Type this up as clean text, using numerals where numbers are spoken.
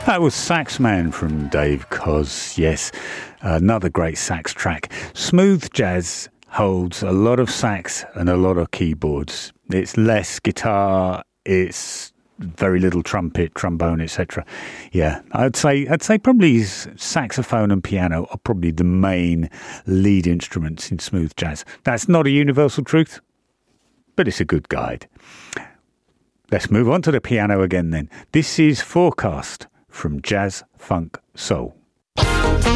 That was Saxman from Dave Koz. Yes, another great sax track. Smooth jazz holds a lot of sax and a lot of keyboards. It's less guitar, it's very little trumpet, trombone, etc. Yeah, I'd say probably saxophone and piano are probably the main lead instruments in smooth jazz. That's not a universal truth, but it's a good guide. Let's move on to the piano again then. This is Forecast from Jazz Funk Soul.